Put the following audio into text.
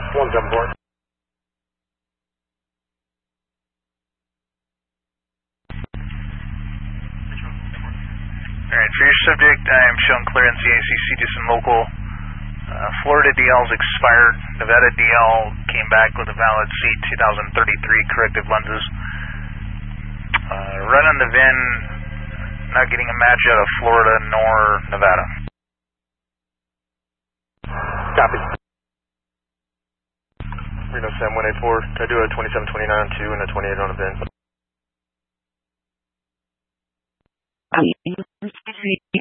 174. Alright, for your subject, I am showing clearance EACC to some local. Florida DL's expired. Nevada DL came back with a valid C2033 corrective lenses. Running the VIN, not getting a match out of Florida nor Nevada. Copy. Reno Sam 184. Can I do a 2729 on 2 and a 28 on a VIN?